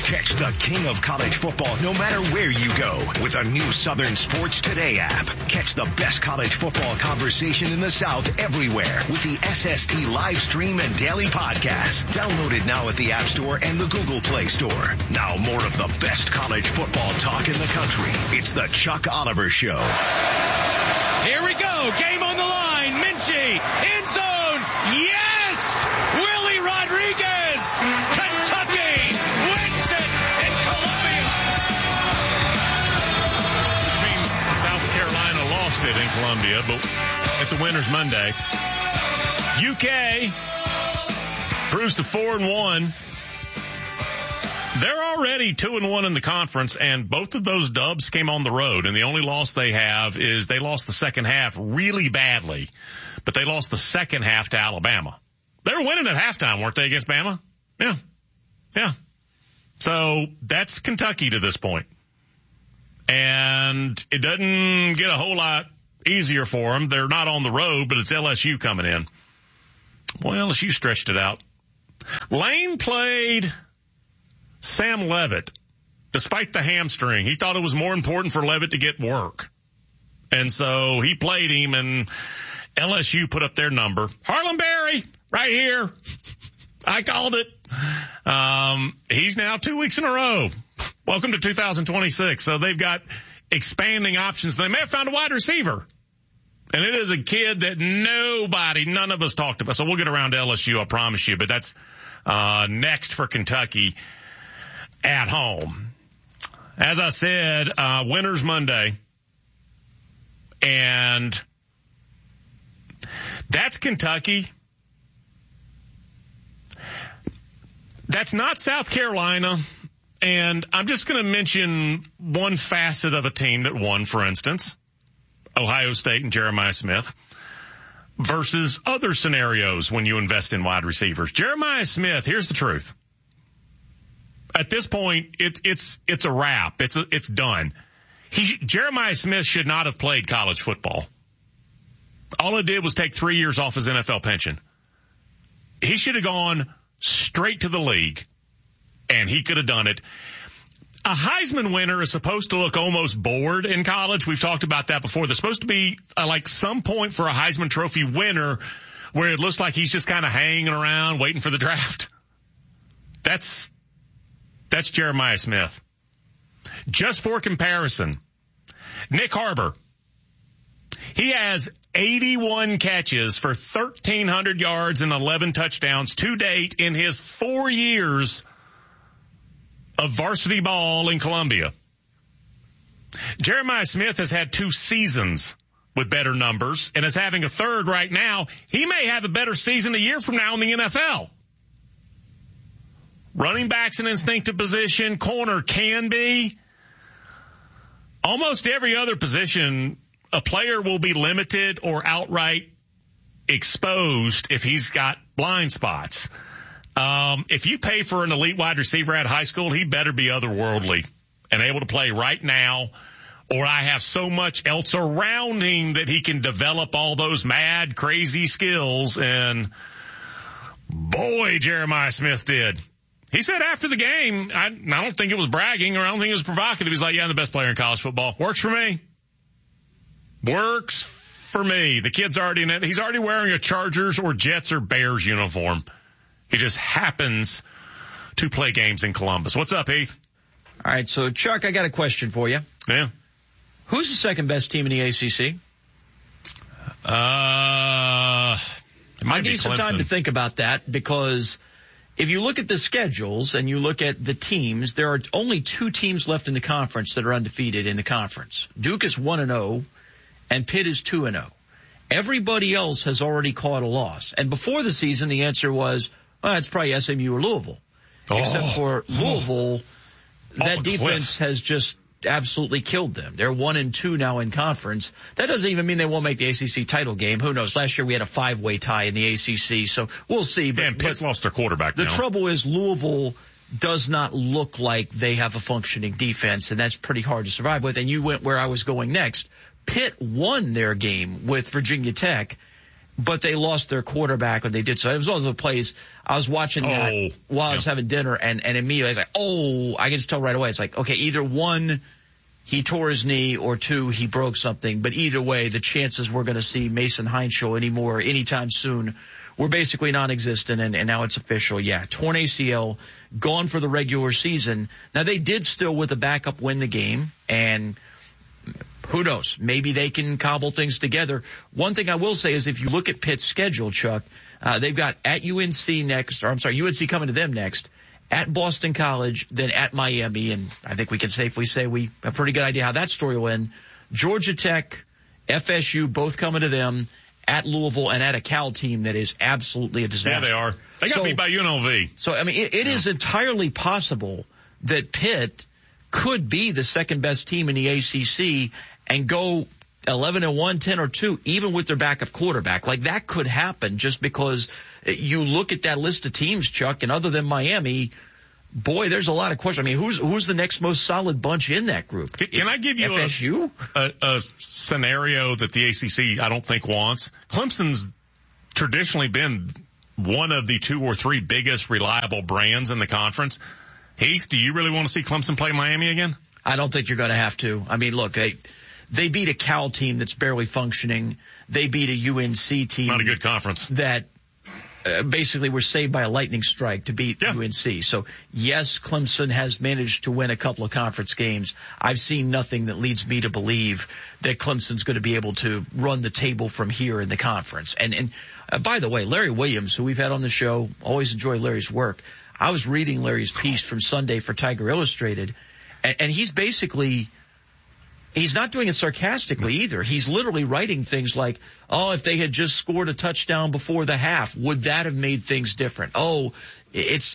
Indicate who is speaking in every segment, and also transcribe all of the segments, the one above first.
Speaker 1: Catch the king of college football no matter where you go with a new Southern Sports Today app. Catch the best college football conversation in the South everywhere with the SST live stream and daily podcast. Download it now at the App Store and the Google Play Store. Now more of the best college football talk in the country. It's the Chuck Oliver Show.
Speaker 2: Here we go. Game on the line. Minchie. End zone. Yes! Willie Rodriguez. Kentucky wins it in Columbia.
Speaker 3: Which means South Carolina lost it in Columbia, but it's a winner's Monday. UK cruised to 4-1. They're already 2-1 in the conference, and both of those dubs came on the road. And the only loss they have is they lost the second half really badly, but they lost the second half to Alabama. They were winning at halftime, weren't they, against Bama? Yeah. So that's Kentucky to this point. And it doesn't get a whole lot easier for them. They're not on the road, but it's LSU coming in. Well, LSU stretched it out. Lane played Sam Leavitt, despite the hamstring. He thought it was more important for Leavitt to get work. And so he played him, and LSU put up their number. Harlan Berry, right here. I called it. He's now 2 weeks in a row. Welcome to 2026. So they've got expanding options. They may have found a wide receiver. And it is a kid that none of us talked about. So we'll get around to LSU, I promise you. But that's next for Kentucky at home. As I said, Winners Monday. And that's Kentucky. That's not South Carolina. And I'm just going to mention one facet of a team that won, for instance, Ohio State and Jeremiah Smith, versus other scenarios when you invest in wide receivers. Jeremiah Smith, here's the truth. At this point, it's a wrap. It's done. Jeremiah Smith should not have played college football. All it did was take 3 years off his NFL pension. He should have gone straight to the league, and he could have done it. A Heisman winner is supposed to look almost bored in college. We've talked about that before. There's supposed to be like some point for a Heisman Trophy winner where it looks like he's just kind of hanging around waiting for the draft. That's Jeremiah Smith. Just for comparison, Nick Harbor. He has 81 catches for 1,300 yards and 11 touchdowns to date in his 4 years of varsity ball in Columbia. Jeremiah Smith has had 2 seasons with better numbers and is having a third right now. He may have a better season a year from now in the NFL. Running back's an instinctive position. Corner can be. Almost every other position, a player will be limited or outright exposed if he's got blind spots. If you pay for an elite wide receiver at high school, he better be otherworldly and able to play right now, or I have so much else around him that he can develop all those mad, crazy skills. And boy, Jeremiah Smith did. He said after the game, I don't think it was bragging or I don't think it was provocative. He's like, yeah, I'm the best player in college football. Works for me. Works for me. The kid's already in it. He's already wearing a Chargers or Jets or Bears uniform. He just happens to play games in Columbus. What's up, Heath?
Speaker 4: All right, so, Chuck, I got a question for you.
Speaker 3: Yeah.
Speaker 4: Who's the second best team in the ACC?
Speaker 3: I'll
Speaker 4: give you some time to think about that, because if you look at the schedules and you look at the teams, there are only 2 teams left in the conference that are undefeated in the conference. Duke is 1-0, and Pitt is 2-0. Everybody else has already caught a loss. And before the season, the answer was, well, it's probably SMU or Louisville. Except for Louisville, that defense has just absolutely killed them. They're 1-2 now in conference. That doesn't even mean they won't make the ACC title game. Who knows? Last year we had a 5-way tie in the ACC, so we'll see.
Speaker 3: But Pitt's lost their quarterback now.
Speaker 4: The trouble is Louisville does not look like they have a functioning defense, and that's pretty hard to survive with. And you went where I was going next. Pitt won their game with Virginia Tech, but they lost their quarterback when they did so. It was one of those plays. I was watching that while I was having dinner, and immediately I was like, I can just tell right away. It's like, okay, either one, he tore his knee, or two, he broke something. But either way, the chances we're going to see Mason Heinschel anytime soon were basically non-existent, and now it's official. Yeah, torn ACL, gone for the regular season. Now, they did still, with the backup, win the game, and who knows? Maybe they can cobble things together. One thing I will say is if you look at Pitt's schedule, Chuck, they've got at UNC next, UNC coming to them next, at Boston College, then at Miami, and I think we can safely say we have a pretty good idea how that story will end. Georgia Tech, FSU, both coming to them, at Louisville, and at a Cal team that is absolutely a disaster.
Speaker 3: Yeah, they are. They got beat by UNLV.
Speaker 4: So, I mean, it is entirely possible that Pitt could be the second best team in the ACC and go 11-1, 10-2, even with their backup quarterback. Like, that could happen just because you look at that list of teams, Chuck, and other than Miami, boy, there's a lot of questions. I mean, who's the next most solid bunch in that group?
Speaker 3: Can I give you
Speaker 4: FSU?
Speaker 3: a scenario that the ACC I don't think wants? Clemson's traditionally been one of the 2 or 3 biggest reliable brands in the conference. Heath, do you really want to see Clemson play Miami again?
Speaker 4: I don't think you're going to have to. I mean, look, they beat a Cal team that's barely functioning. They beat a UNC team.
Speaker 3: Not a good conference.
Speaker 4: That basically were saved by a lightning strike to beat UNC. So, yes, Clemson has managed to win a couple of conference games. I've seen nothing that leads me to believe that Clemson's going to be able to run the table from here in the conference. And by the way, Larry Williams, who we've had on the show, always enjoy Larry's work. I was reading Larry's piece from Sunday for Tiger Illustrated, and he's basically... He's not doing it sarcastically either. He's literally writing things like, if they had just scored a touchdown before the half, would that have made things different? It's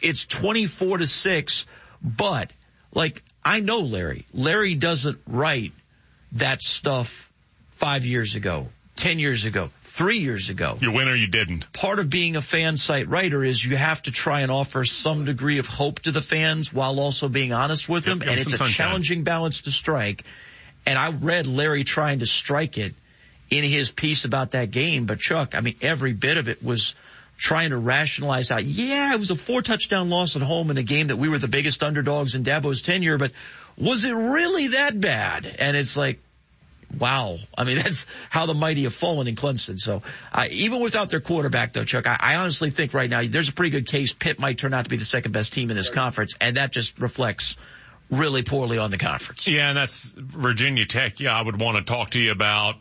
Speaker 4: 24-6, but like, I know Larry. Larry doesn't write that stuff 5 years ago, 10 years ago, 3 years ago.
Speaker 3: You win or you didn't.
Speaker 4: Part of being a fan site writer is you have to try and offer some degree of hope to the fans while also being honest with them, and it's a challenging balance to strike. And I read Larry trying to strike it in his piece about that game. But, Chuck, I mean, every bit of it was trying to rationalize out, it was a 4-touchdown loss at home in a game that we were the biggest underdogs in Dabo's tenure. But was it really that bad? And it's like, wow. I mean, that's how the mighty have fallen in Clemson. So even without their quarterback, though, Chuck, I honestly think right now there's a pretty good case Pitt might turn out to be the second best team in this conference. And that just reflects really poorly on the conference.
Speaker 3: Yeah, and that's Virginia Tech. Yeah, I would want to talk to you about.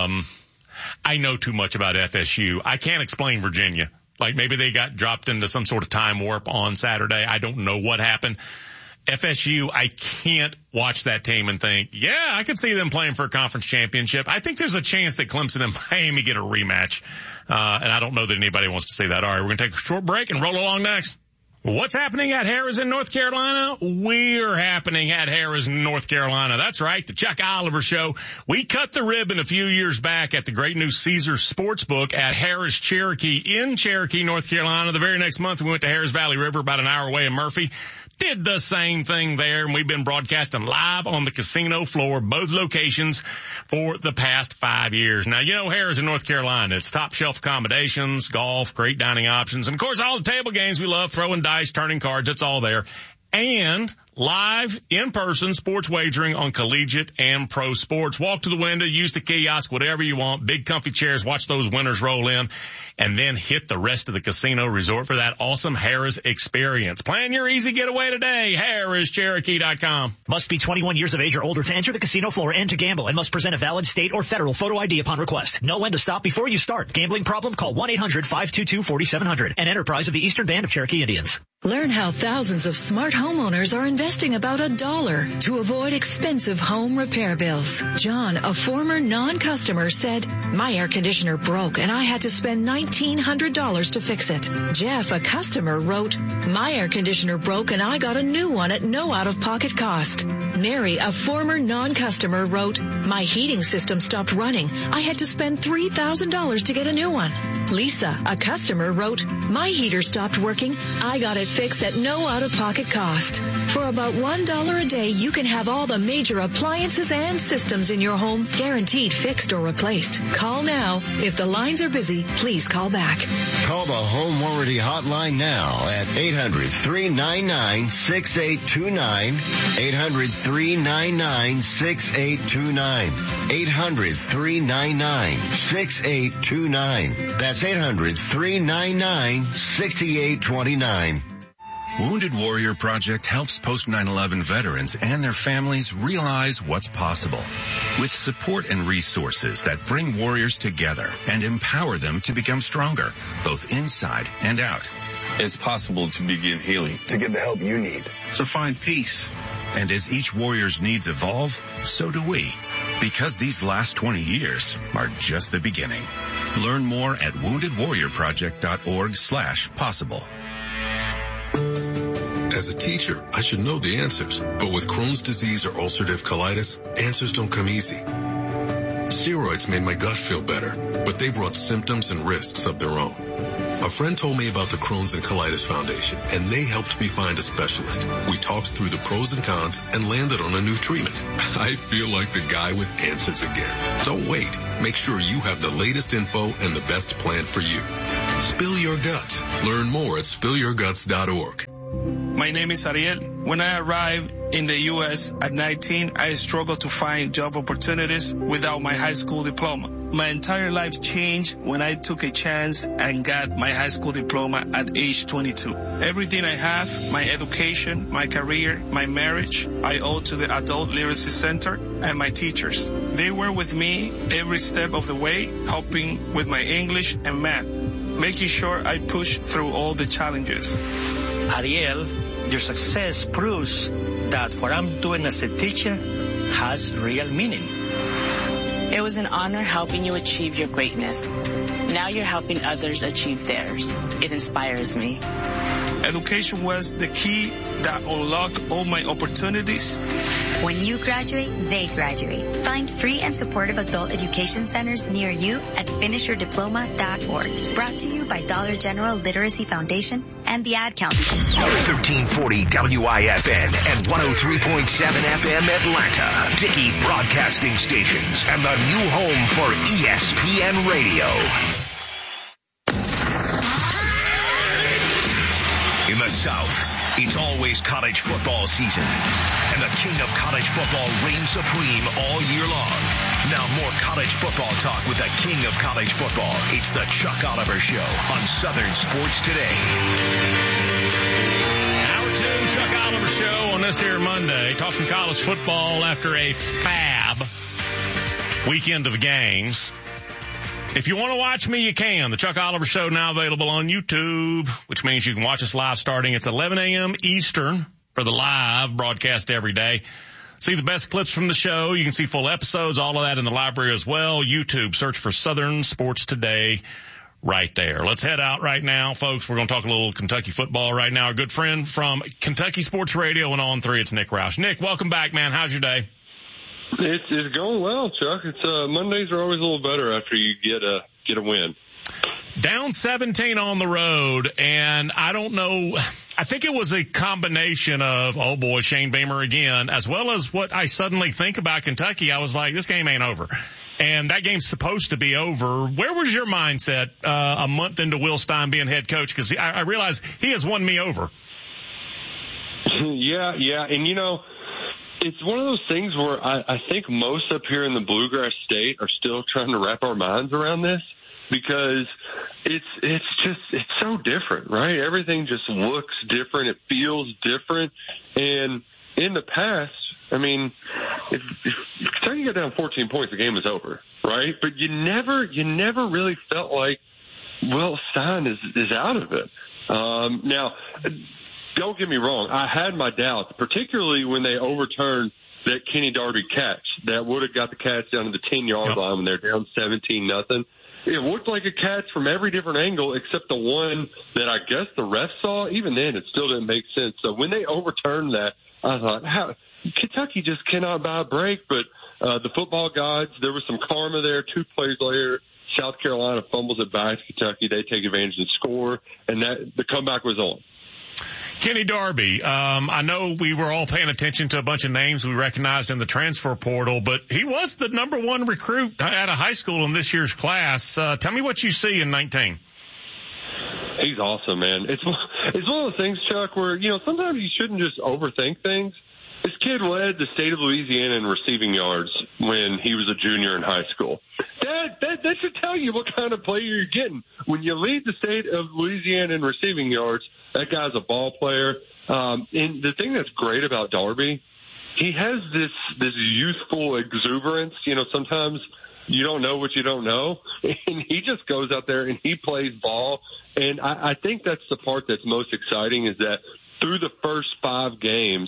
Speaker 3: I know too much about FSU. I can't explain Virginia. Like maybe they got dropped into some sort of time warp on Saturday. I don't know what happened. FSU, I can't watch that team and think, I could see them playing for a conference championship. I think there's a chance that Clemson and Miami get a rematch. And I don't know that anybody wants to see that. All right, we're going to take a short break and roll along next. What's happening at Harrah's in North Carolina? We're happening at Harrah's in North Carolina. That's right, the Chuck Oliver Show. We cut the ribbon a few years back at the great new Caesars Sportsbook at Harrah's Cherokee in Cherokee, North Carolina. The very next month, we went to Harrah's Valley River, about an hour away in Murphy. Did the same thing there, and we've been broadcasting live on the casino floor, both locations, for the past 5 years. Now, you know Harrah's in North Carolina. It's top shelf accommodations, golf, great dining options, and of course all the table games we love, throwing dice, turning cards, it's all there. And live, in-person sports wagering on collegiate and pro sports. Walk to the window, use the kiosk, whatever you want. Big comfy chairs, watch those winners roll in, and then hit the rest of the casino resort for that awesome Harrah's experience. Plan your easy getaway today. Harrah'sCherokee.com.
Speaker 5: Must be 21 years of age or older to enter the casino floor and to gamble, and must present a valid state or federal photo ID upon request. Know when to stop before you start. Gambling problem? Call 1-800-522-4700. An enterprise of the Eastern Band of Cherokee Indians.
Speaker 6: Learn how thousands of smart homeowners are investing about $1 to avoid expensive home repair bills. John, a former non-customer, said, "My air conditioner broke and I had to spend $1,900 to fix it." Jeff, a customer, wrote, "My air conditioner broke and I got a new one at no out-of-pocket cost." Mary, a former non-customer, wrote, My heating system stopped running. I had to spend $3,000 to get a new one. Lisa, a customer, wrote, my heater stopped working. I got it fixed at no out-of-pocket cost. For about $1 a day, you can have all the major appliances and systems in your home guaranteed fixed or replaced. Call now. If the lines are busy, please call back.
Speaker 1: Call the Home Warranty Hotline now at 800-399-6829. 800-399-6829. 800-399-6829. That's 800-399-6829.
Speaker 7: Wounded Warrior Project helps post 9/11 veterans and their families realize what's possible. With support and resources that bring warriors together and empower them to become stronger, both inside and out.
Speaker 8: It's possible to begin healing, to get the help you need, to find peace.
Speaker 7: And as each warrior's needs evolve, so do we. Because these last 20 years are just the beginning. Learn more at woundedwarriorproject.org/possible.
Speaker 9: As a teacher, I should know the answers, but with Crohn's disease or ulcerative colitis, answers don't come easy. Steroids made my gut feel better, but they brought symptoms and risks of their own. A friend told me about the Crohn's and Colitis Foundation, and they helped me find a specialist. We talked through the pros and cons and landed on a new treatment. I feel like the guy with answers again. Don't wait. Make sure you have the latest info and the best plan for you. Spill your guts. Learn more at spillyourguts.org.
Speaker 10: My name is Ariel. When I arrived in the U.S. at 19, I struggled to find job opportunities without my high school diploma. My entire life changed when I took a chance and got my high school diploma at age 22. Everything I have, my education, my career, my marriage, I owe to the Adult Literacy Center and my teachers. They were with me every step of the way, helping with my English and math, making sure I push through all the challenges.
Speaker 11: Ariel, your success proves that what I'm doing as a teacher has real meaning.
Speaker 12: It was an honor helping you achieve your greatness. Now you're helping others achieve theirs. It inspires me.
Speaker 10: Education was the key that unlocked all my opportunities.
Speaker 13: When you graduate, they graduate. Find free and supportive adult education centers near you at finishyourdiploma.org. Brought to you by Dollar General Literacy Foundation and the Ad Council.
Speaker 1: 1340 WIFN and 103.7 FM Atlanta. Dickey Broadcasting Stations and the new home for ESPN Radio. In the South, it's always college football season, and the king of college football reigns supreme all year long. Now more college football talk with the king of college football. It's the Chuck Oliver Show on Southern Sports Today.
Speaker 3: Hour 2, Chuck Oliver Show on this here Monday, talking college football after a fab weekend of games. If you want to watch me, you can. The Chuck Oliver Show now available on YouTube, which means you can watch us live starting. It's 11 a.m. Eastern for the live broadcast every day. See the best clips from the show. You can see full episodes, all of that in the library as well. YouTube, search for Southern Sports Today right there. Let's head out right now, folks. We're going to talk a little Kentucky football right now. Our good friend from Kentucky Sports Radio and On 3, it's Nick Roush. Nick, welcome back, man. How's your day?
Speaker 14: It's going well, Chuck. It's Mondays are always a little better after you get a win.
Speaker 3: Down 17 on the road, and I don't know. I think it was a combination of, oh boy, Shane Beamer again, as well as what I suddenly think about Kentucky. I was like, this game ain't over. And that game's supposed to be over. Where was your mindset a month into Will Stein being head coach? Because I realize he has won me over.
Speaker 14: Yeah. And, you know, it's one of those things where I think most up here in the Bluegrass State are still trying to wrap our minds around this, because it's so different, right? Everything just looks different. It feels different. And in the past, I mean, if Kentucky got down 14 points, the game was over, right? But you never really felt like Will Stein is out of it. Now, don't get me wrong. I had my doubts, particularly when they overturned that Kenny Darby catch that would have got the Cats down to the 10-yard line when they're down 17-0. It looked like a catch from every different angle except the one that I guess the ref saw. Even then, it still didn't make sense. So when they overturned that, I thought, Kentucky just cannot buy a break. But the football gods, there was some karma there. 2 plays later, South Carolina fumbles it back to Kentucky. They take advantage and score, and the comeback was on.
Speaker 3: Kenny Darby, I know we were all paying attention to a bunch of names we recognized in the transfer portal, but he was the number 1 recruit out of high school in this year's class. Tell me what you see in 19.
Speaker 14: He's awesome, man. It's one of those things, Chuck, where, sometimes you shouldn't just overthink things. This kid led the state of Louisiana in receiving yards when he was a junior in high school. That should tell you what kind of player you're getting. When you lead the state of Louisiana in receiving yards, that guy's a ball player. And the thing that's great about Darby, he has this youthful exuberance. Sometimes you don't know what you don't know. And he just goes out there and he plays ball. And I think that's the part that's most exciting, is that through the first 5 games,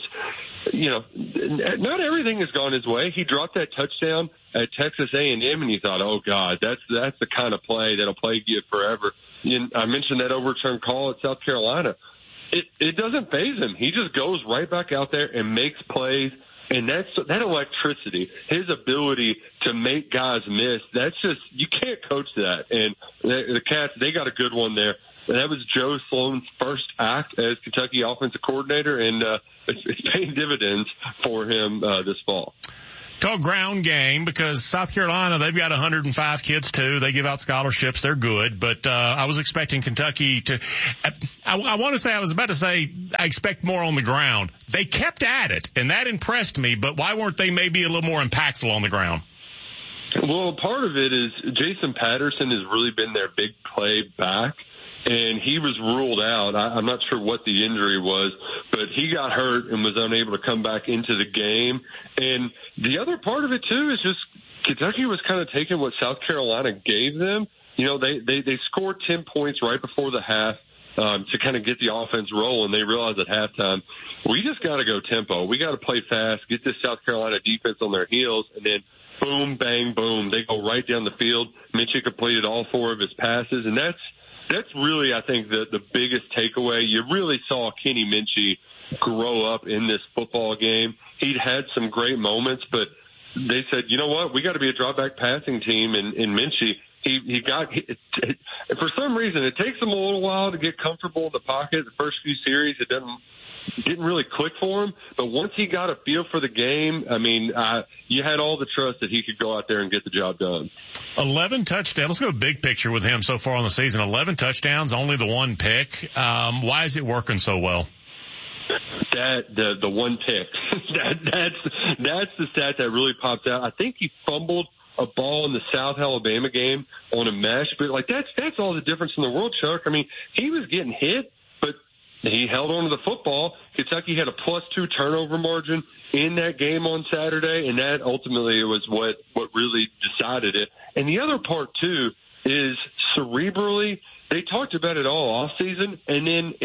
Speaker 14: not everything has gone his way. He dropped that touchdown at Texas A&M, and he thought, oh, God, that's the kind of play that'll plague you forever. And I mentioned that overturned call at South Carolina. It doesn't faze him. He just goes right back out there and makes plays. And that electricity, his ability to make guys miss, that's just, you can't coach that. And the Cats, they got a good one there. And that was Joe Sloan's first act as Kentucky offensive coordinator, and it's paying dividends for him this fall.
Speaker 3: Talk ground game, because South Carolina, they've got 105 kids too. They give out scholarships. They're good. But I was expecting Kentucky to I want to say, I was about to say, I expect more on the ground. They kept at it, and that impressed me. But why weren't they maybe a little more impactful on the ground?
Speaker 14: Well, part of it is Jason Patterson has really been their big play back. And he was ruled out. I'm not sure what the injury was, but he got hurt and was unable to come back into the game. And the other part of it, too, is just Kentucky was kind of taking what South Carolina gave them. They scored 10 points right before the half to kind of get the offense rolling. They realized at halftime, we just got to go tempo. We got to play fast, get this South Carolina defense on their heels, and then boom, bang, boom. They go right down the field. Minchie completed all 4 of his passes, and that's really, I think, the biggest takeaway. You really saw Kenny Minchie grow up in this football game. He'd had some great moments, but they said, you know what, we got to be a drop-back passing team. And Minchie, for some reason, it takes him a little while to get comfortable in the pocket. The first few series, it didn't really click for him. But once he got a feel for the game, you had all the trust that he could go out there and get the job done.
Speaker 3: 11 touchdowns. Let's go big picture with him so far on the season. 11 touchdowns, only the 1 pick. Why is it working so well?
Speaker 14: The 1 pick. That's the stat that really pops out. I think he fumbled a ball in the South Alabama game on a mesh, but that's all the difference in the world, Chuck. He was getting hit, but he held on to the football. Kentucky had a +2 turnover margin in that game on Saturday, and that ultimately was what really decided it. And the other part, too, is cerebrally, they talked about it all off season, and then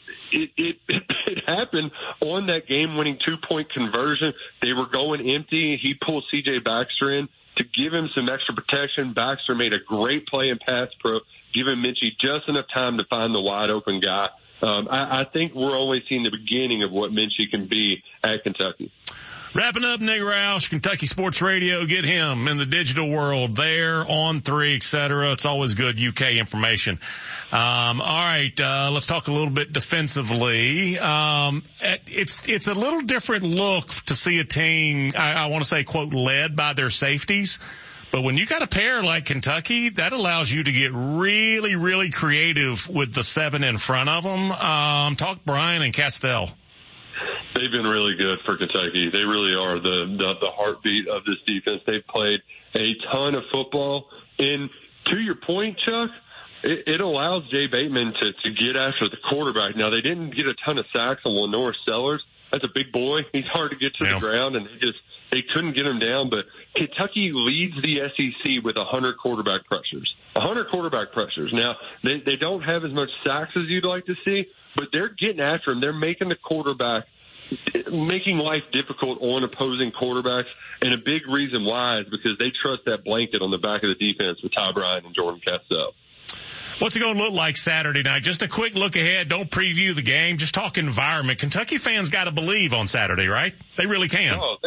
Speaker 14: it happened on that game-winning 2-point conversion. They were going empty. He pulled C.J. Baxter in to give him some extra protection. Baxter made a great play in pass pro, giving Minchie just enough time to find the wide-open guy. I think we're only seeing the beginning of what Minchie can be at Kentucky.
Speaker 3: Wrapping up, Nick Roush, Kentucky Sports Radio. Get him in the digital world there, on 3, et cetera. It's always good UK information. All right, let's talk a little bit defensively. It's a little different look to see a team, I want to say, quote, led by their safeties. But when you got a pair like Kentucky, that allows you to get really, really creative with the 7 in front of them. Talk Brian and Castell.
Speaker 14: They've been really good for Kentucky. They really are the heartbeat of this defense. They've played a ton of football. And to your point, Chuck, it allows Jay Bateman to get after the quarterback. Now, they didn't get a ton of sacks on Lenore Sellers. That's a big boy. He's hard to get to the ground, and they couldn't get him down. But Kentucky leads the SEC with 100 quarterback pressures. 100 quarterback pressures. Now, they don't have as much sacks as you'd like to see, but they're getting after him. They're making the quarterback, making life difficult on opposing quarterbacks. And a big reason why is because they trust that blanket on the back of the defense with Ty Bryant and Jordan Castell.
Speaker 3: What's it going to look like Saturday night? Just a quick look ahead. Don't preview the game. Just talk environment. Kentucky fans got to believe on Saturday, right? They really can.
Speaker 14: Oh,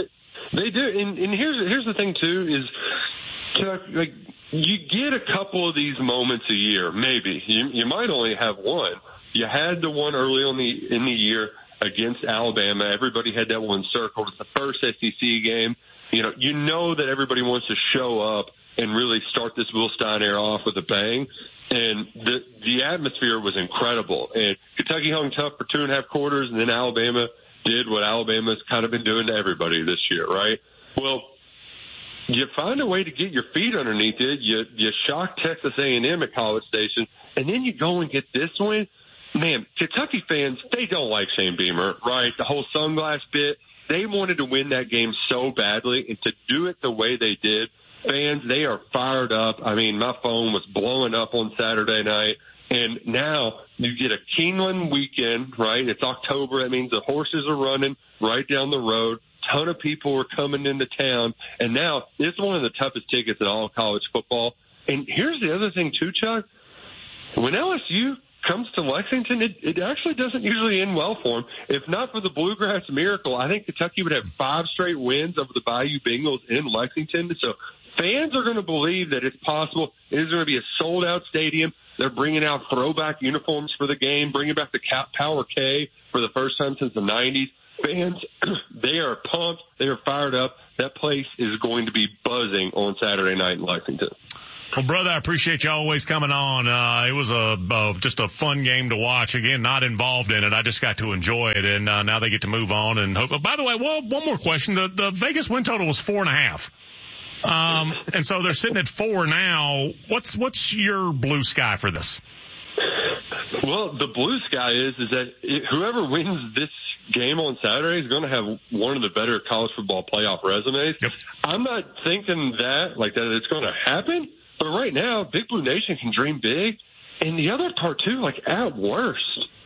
Speaker 14: They do. And here's the thing, too, is Chuck, like, you get a couple of these moments a year, maybe. You might only have one. You had the one early in the year against Alabama. Everybody had that one circled. It's the first SEC game. You know that everybody wants to show up and really start this Will Stein era off with a bang. And the atmosphere was incredible. And Kentucky hung tough for 2.5 quarters, and then Alabama did what Alabama's kind of been doing to everybody this year, right? Well, you find a way to get your feet underneath it. You shock Texas A&M at College Station, and then you go and get this win. Man, Kentucky fans, they don't like Shane Beamer, right? The whole sunglass bit. They wanted to win that game so badly, and to do it the way they did, fans, they are fired up. I mean, my phone was blowing up on Saturday night, and now you get a Keeneland weekend, right? It's October. That means the horses are running right down the road. Ton of people are coming into town, and now this is one of the toughest tickets in all of college football. And here's the other thing, too, Chuck. When LSU comes to Lexington, it actually doesn't usually end well for them. If not for the Bluegrass miracle, I think Kentucky would have 5 straight wins over the Bayou Bengals in Lexington. So fans are going to believe that it's possible. It is going to be a sold-out stadium. They're bringing out throwback uniforms for the game, bringing back the Power K for the first time since the 90s. Fans, they are pumped. They are fired up. That place is going to be buzzing on Saturday night in Lexington.
Speaker 3: Well, brother, I appreciate you always coming on. It was just a fun game to watch. Again, not involved in it. I just got to enjoy it, and now they get to move on. And hope. By the way, one more question: the Vegas win total was 4.5, and so they're sitting at 4 now. What's your blue sky for this?
Speaker 14: Well, the blue sky is that whoever wins this game on Saturday is going to have one of the better college football playoff resumes.
Speaker 3: Yep.
Speaker 14: I'm not thinking that it's going to happen. But right now, Big Blue Nation can dream big. And the other part, too, at worst,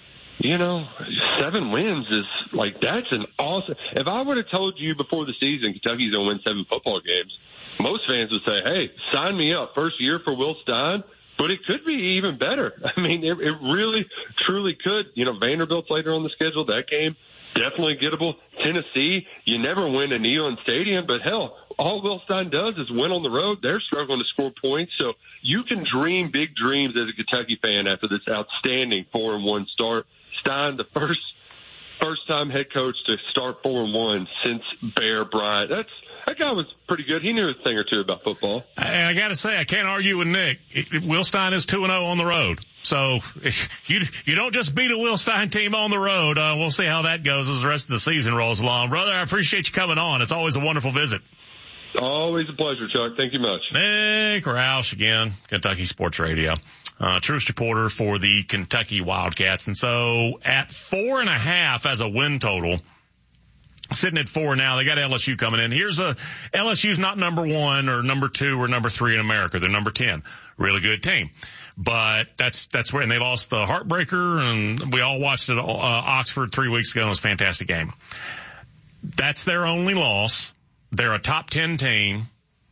Speaker 14: 7 wins is, that's an awesome – if I would have told you before the season Kentucky's going to win 7 football games, most fans would say, hey, sign me up. First year for Will Stein. But it could be even better. I mean, it really, truly could. Vanderbilt's later on the schedule. That game, definitely gettable. Tennessee, you never win at Neyland Stadium, but hell, all Will Stein does is win on the road. They're struggling to score points. So you can dream big dreams as a Kentucky fan after this outstanding 4-1 start. Stein, the first-time head coach to start 4-1 since Bear Bryant. That guy was pretty good. He knew a thing or two about football.
Speaker 3: And I got to say, I can't argue with Nick. Will Stein is 2-0 on the road. So you don't just beat a Will Stein team on the road. We'll see how that goes as the rest of the season rolls along. Brother, I appreciate you coming on. It's always a wonderful visit.
Speaker 14: Always a pleasure, Chuck. Thank you much.
Speaker 3: Nick Roush again, Kentucky Sports Radio. Truist reporter for the Kentucky Wildcats. And so at 4.5 as a win total, sitting at 4 now, they got LSU coming in. LSU's not number 1 or number 2 or number 3 in America. They're number 10. Really good team. But that's where, and they lost the heartbreaker, and we all watched it, Oxford 3 weeks ago, and it was a fantastic game. That's their only loss. They're a top 10 team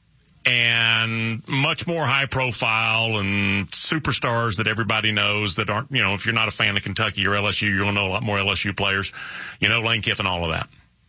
Speaker 3: and much more high profile and superstars that everybody knows that aren't, if you're not a fan of Kentucky or LSU, you're going to know a lot more LSU players, Lane Kiffin, all of that.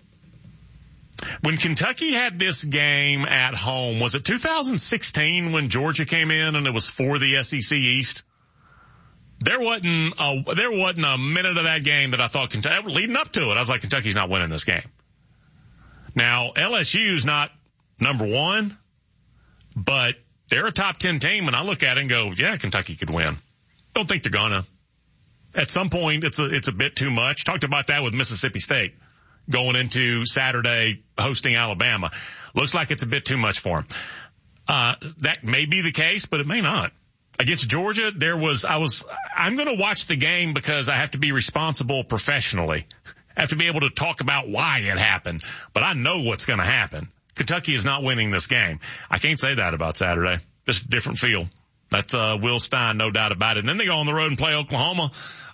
Speaker 3: When Kentucky had this game at home, was it 2016 when Georgia came in and it was for the SEC East? There wasn't a minute of that game that I thought leading up to it, I was like, Kentucky's not winning this game. Now, LSU's not number 1, but they're a top 10 team, and I look at it and go, yeah, Kentucky could win. Don't think they're gonna. At some point, it's a bit too much. Talked about that with Mississippi State going into Saturday hosting Alabama. Looks like it's a bit too much for them. That may be the case, but it may not. Against Georgia, I'm going to watch the game because I have to be responsible professionally. I have to be able to talk about why it happened, but I know what's going to happen. Kentucky is not winning this game. I can't say that about Saturday. Just a different feel. That's Will Stein, no doubt about it. And then they go on the road and play Oklahoma.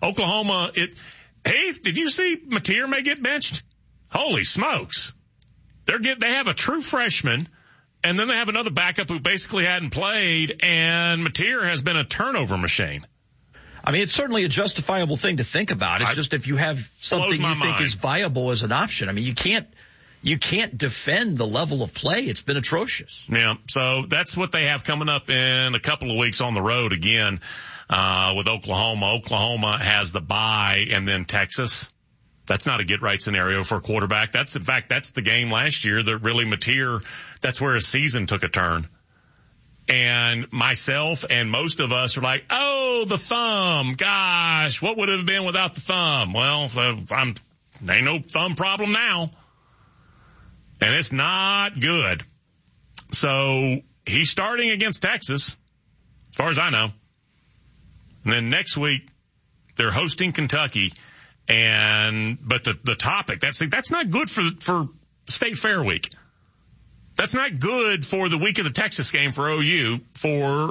Speaker 3: Hey, did you see Mateer may get benched? Holy smokes. They have a true freshman, and then they have another backup who basically hadn't played, and Mateer has been a turnover machine.
Speaker 4: I mean, it's certainly a justifiable thing to think about. It's just if you have something you think is viable as an option. I mean, you can't you can't defend the level of play. It's been atrocious.
Speaker 3: Yeah, so that's what they have coming up in a couple of weeks on the road again with Oklahoma. Oklahoma has the bye and then Texas. That's not a get-right scenario for a quarterback. That's the game last year that really Mateer, that's where his season took a turn. And myself and most of us are like, oh, the thumb. Gosh, what would it have been without the thumb? Well, ain't no thumb problem now. And it's not good. So he's starting against Texas, as far as I know. And then next week, they're hosting Kentucky. But the topic, that's not good for State Fair week. That's not good for the week of the Texas game for OU, for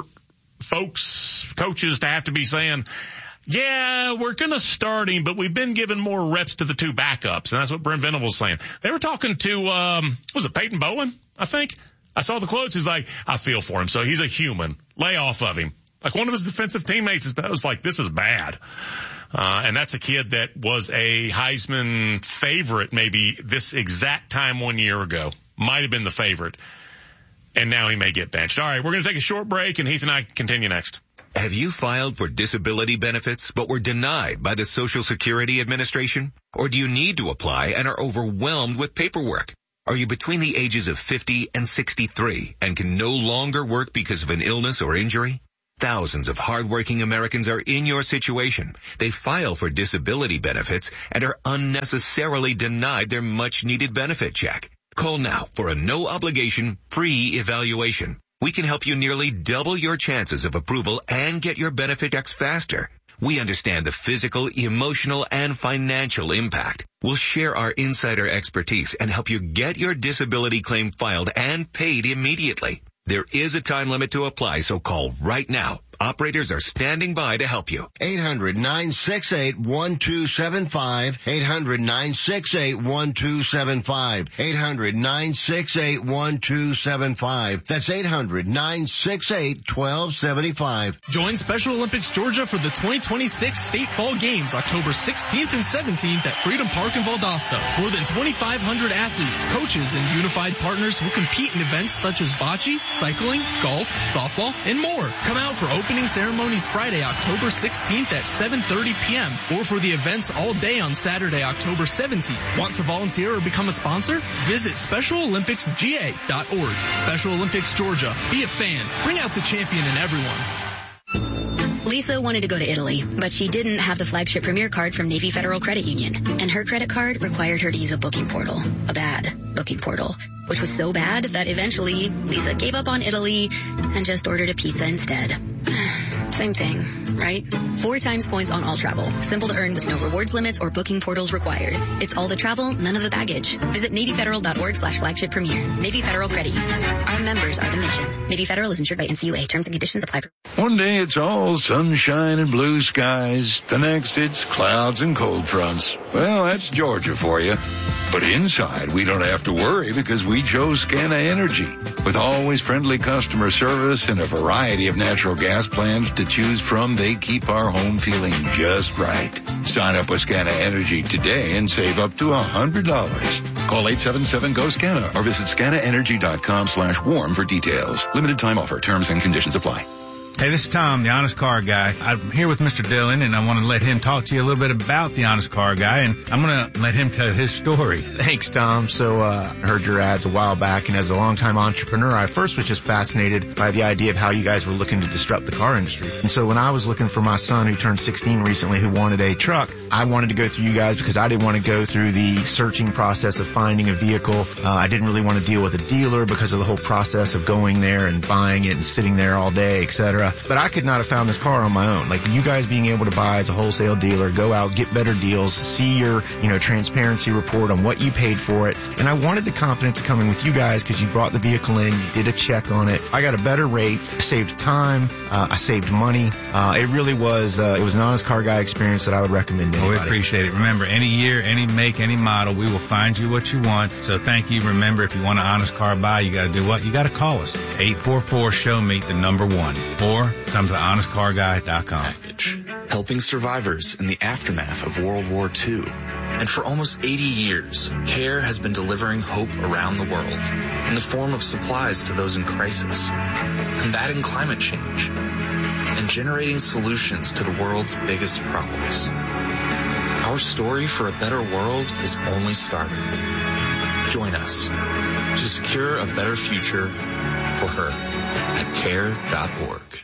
Speaker 3: coaches to have to be saying, yeah, we're going to start him, but we've been giving more reps to the two backups. And that's what Brent Venables saying. They were talking to, was it Peyton Bowen, I think? I saw the quotes. He's like, I feel for him. So he's a human. Lay off of him. Like one of his defensive teammates was like, this is bad. And that's a kid that was a Heisman favorite maybe this exact time 1 year ago. Might have been the favorite. And now he may get benched. All right, we're going to take a short break, and Heath and I continue next.
Speaker 15: Have you filed for disability benefits but were denied by the Social Security Administration? Or do you need to apply and are overwhelmed with paperwork? Are you between the ages of 50 and 63 and can no longer work because of an illness or injury? Thousands of hardworking Americans are in your situation. They file for disability benefits and are unnecessarily denied their much-needed benefit check. Call now for a no-obligation, free evaluation. We can help you nearly double your chances of approval and get your benefit checks faster. We understand the physical, emotional, and financial impact. We'll share our insider expertise and help you get your disability claim filed and paid immediately. There is a time limit to apply, so call right now. Operators are standing by to help you.
Speaker 16: 800-968-1275. 800-968-1275. 800-968-1275. That's 800-968-1275.
Speaker 17: Join Special Olympics Georgia for the 2026 State Fall Games, October 16th and 17th at Freedom Park in Valdosta. More than 2,500 athletes, coaches, and unified partners will compete in events such as bocce, cycling, golf, softball, and more. Come out for opening ceremonies Friday, October 16th at 7:30 p.m. or for the events all day on Saturday, October 17th. Want to volunteer or become a sponsor? Visit SpecialOlympicsGA.org. Special Olympics Georgia. Be a fan. Bring out the champion in everyone.
Speaker 18: Lisa wanted to go to Italy, but she didn't have the flagship Premier card from Navy Federal Credit Union, and her credit card required her to use a booking portal, a bad booking portal, which was so bad that eventually Lisa gave up on Italy and just ordered a pizza instead. Same thing, right? 4 times points on all travel. Simple to earn with no rewards limits or booking portals required. It's all the travel, none of the baggage. Visit NavyFederal.org/flagship Premier. Navy Federal Credit Union. Our members are the mission. Navy Federal is insured by NCUA. Terms and conditions apply.
Speaker 19: One day it's all sunshine and blue skies. The next it's clouds and cold fronts. Well, that's Georgia for you. But inside, we don't have to worry because we chose Scana Energy. With always friendly customer service and a variety of natural gas plans to choose from, they keep our home feeling just right. Sign up with Scana Energy today and save up to $100. Call 877-GO-SCANA or visit scanaenergy.com/warm for details. Limited time offer. Terms and conditions apply.
Speaker 20: Hey, this is Tom, the Honest Car Guy. I'm here with Mr. Dillon, and I want to let him talk to you a little bit about the Honest Car Guy, and I'm going to let him tell his story.
Speaker 21: Thanks, Tom. So I heard your ads a while back, and as a longtime entrepreneur, I first was just fascinated by the idea of how you guys were looking to disrupt the car industry. And so when I was looking for my son, who turned 16 recently, who wanted a truck, I wanted to go through you guys because I didn't want to go through the searching process of finding a vehicle. I didn't really want to deal with a dealer because of the whole process of going there and buying it and sitting there all day, etc. But I could not have found this car on my own. Like you guys being able to buy as a wholesale dealer, go out, get better deals, see your, transparency report on what you paid for it. And I wanted the confidence to come in with you guys because you brought the vehicle in, you did a check on it. I got a better rate, saved time, I saved money. It really was, it was an Honest Car Guy experience that I would recommend to anybody.
Speaker 20: We appreciate it. Remember, any year, any make, any model, we will find you what you want. So thank you. Remember, if you want an Honest Car Buy, you got to do what? You got to call us. 844-SHOW-ME, the number 1. more, come to honestcarguy.com.
Speaker 2: Helping survivors in the aftermath of World War II. And for almost 80 years, CARE has been delivering hope around the world in the form of supplies to those in crisis, combating climate change, and generating solutions to the world's biggest problems. Our story for a better world is only starting. Join us to secure a better future for her at care.org.